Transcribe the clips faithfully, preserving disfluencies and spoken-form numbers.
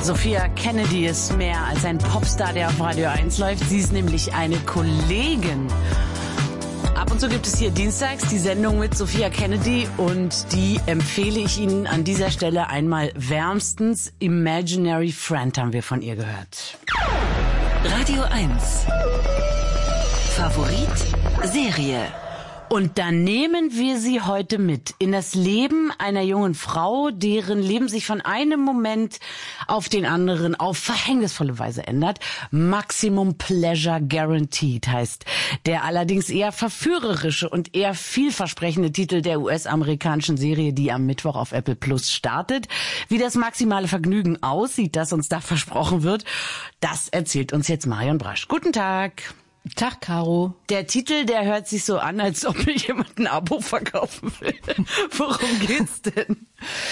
Sophia Kennedy ist mehr als ein Popstar, der auf Radio eins läuft. Sie ist nämlich eine Kollegin. Ab und zu gibt es hier dienstags die Sendung mit Sophia Kennedy und die empfehle ich Ihnen an dieser Stelle einmal wärmstens. Imaginary Friend haben wir von ihr gehört. Radio eins. Favorit Serie. Und dann nehmen wir sie heute mit in das Leben einer jungen Frau, deren Leben sich von einem Moment auf den anderen auf verhängnisvolle Weise ändert. Maximum Pleasure Guaranteed heißt der allerdings eher verführerische und eher vielversprechende Titel der U S-amerikanischen Serie, die am Mittwoch auf Apple Plus startet. Wie das maximale Vergnügen aussieht, das uns da versprochen wird, das erzählt uns jetzt Marion Brasch. Guten Tag. Tag, Caro. Der Titel, der hört sich so an, als ob mir jemand ein Abo verkaufen will. Worum geht's denn?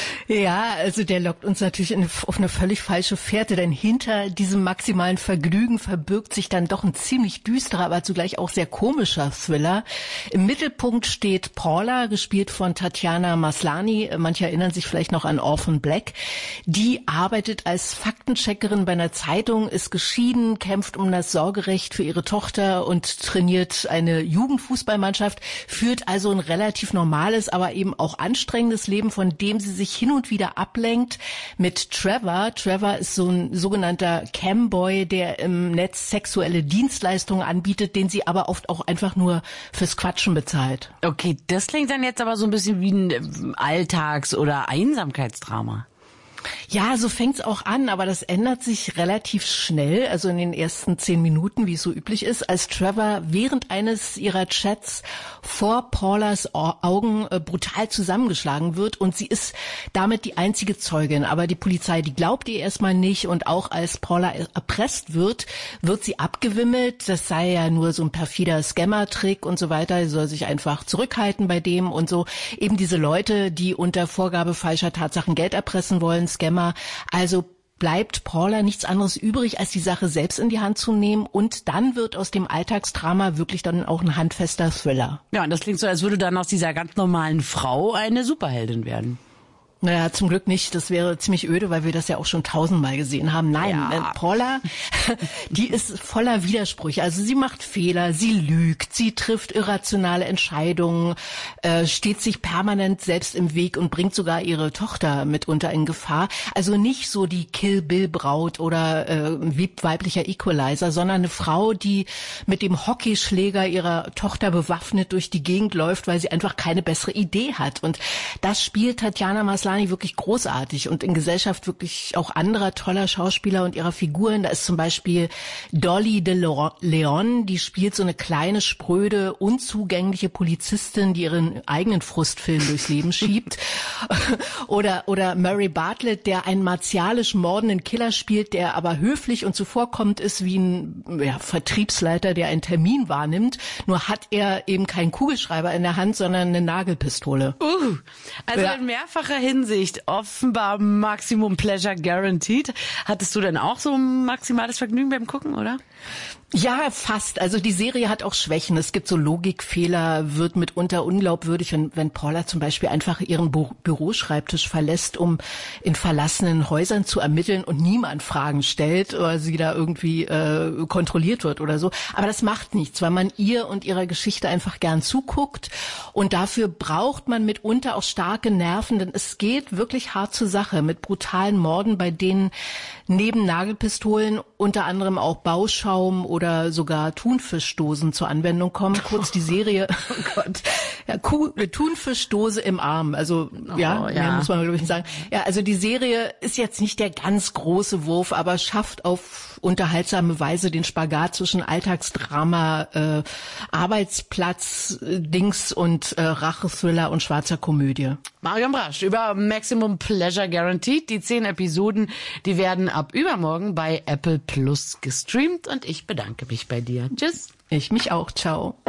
Ja, also der lockt uns natürlich in, auf eine völlig falsche Fährte, denn hinter diesem maximalen Vergnügen verbirgt sich dann doch ein ziemlich düsterer, aber zugleich auch sehr komischer Thriller. Im Mittelpunkt steht Paula, gespielt von Tatiana Maslany. Manche erinnern sich vielleicht noch an Orphan Black. Die arbeitet als Faktencheckerin bei einer Zeitung, ist geschieden, kämpft um das Sorgerecht für ihre Tochter und trainiert eine Jugendfußballmannschaft, führt also ein relativ normales, aber eben auch anstrengendes Leben, von dem sie sich hin und wieder ablenkt mit Trevor. Trevor ist so ein sogenannter Camboy, der im Netz sexuelle Dienstleistungen anbietet, den sie aber oft auch einfach nur fürs Quatschen bezahlt. Okay, das klingt dann jetzt aber so ein bisschen wie ein Alltags- oder Einsamkeitsdrama. Ja, so fängt's auch an, aber das ändert sich relativ schnell, also in den ersten zehn Minuten, wie es so üblich ist, als Trevor während eines ihrer Chats vor Paulas Augen brutal zusammengeschlagen wird und sie ist damit die einzige Zeugin. Aber die Polizei, die glaubt ihr erstmal nicht und auch als Paula erpresst wird, wird sie abgewimmelt. Das sei ja nur so ein perfider Scammer-Trick und so weiter. Sie soll sich einfach zurückhalten bei dem und so. Eben diese Leute, die unter Vorgabe falscher Tatsachen Geld erpressen wollen, Scammer. Also bleibt Paula nichts anderes übrig, als die Sache selbst in die Hand zu nehmen und dann wird aus dem Alltagsdrama wirklich dann auch ein handfester Thriller. Ja, und das klingt so, als würde dann aus dieser ganz normalen Frau eine Superheldin werden. Naja, zum Glück nicht. Das wäre ziemlich öde, weil wir das ja auch schon tausendmal gesehen haben. Nein, ja. äh, Paula, die ist voller Widersprüche. Also sie macht Fehler, sie lügt, sie trifft irrationale Entscheidungen, äh, steht sich permanent selbst im Weg und bringt sogar ihre Tochter mitunter in Gefahr. Also nicht so die Kill-Bill-Braut oder äh, weiblicher Equalizer, sondern eine Frau, die mit dem Hockeyschläger ihrer Tochter bewaffnet durch die Gegend läuft, weil sie einfach keine bessere Idee hat. Und das spielt Tatiana Maslany wirklich großartig und in Gesellschaft wirklich auch anderer toller Schauspieler und ihrer Figuren. Da ist zum Beispiel Dolly de Leon, die spielt so eine kleine, spröde, unzugängliche Polizistin, die ihren eigenen Frustfilm durchs Leben schiebt. Oder, oder Murray Bartlett, der einen martialisch mordenden Killer spielt, der aber höflich und zuvorkommend ist wie ein ja, Vertriebsleiter, der einen Termin wahrnimmt. Nur hat er eben keinen Kugelschreiber in der Hand, sondern eine Nagelpistole. Uh, also ja. in mehrfacher Hinsicht offenbar Maximum Pleasure Guaranteed. Hattest du denn auch so ein maximales Vergnügen beim Gucken, oder? Ja, fast. Also die Serie hat auch Schwächen. Es gibt so Logikfehler, wird mitunter unglaubwürdig, wenn, wenn Paula zum Beispiel einfach ihren Bü- Büroschreibtisch verlässt, um in verlassenen Häusern zu ermitteln und niemand Fragen stellt oder sie da irgendwie äh, kontrolliert wird oder so. Aber das macht nichts, weil man ihr und ihrer Geschichte einfach gern zuguckt und dafür braucht man mitunter auch starke Nerven, denn es geht wirklich hart zur Sache mit brutalen Morden, bei denen neben Nagelpistolen unter anderem auch Bauschaum oder sogar Thunfischdosen zur Anwendung kommen. Kurz die Serie, oh Gott, ja, Kuh, eine Thunfischdose im Arm. Also ja, oh, ja. ja, muss man glaube ich sagen. Ja, also die Serie ist jetzt nicht der ganz große Wurf, aber schafft auf unterhaltsame Weise den Spagat zwischen Alltagsdrama, äh, Arbeitsplatz, äh, Dings und äh, Rachethriller und schwarzer Komödie. Marion Brasch über Maximum Pleasure Guaranteed. Die zehn Episoden, die werden ab übermorgen bei Apple Plus gestreamt und ich bedanke mich bei dir. Tschüss. Ich mich auch. Ciao.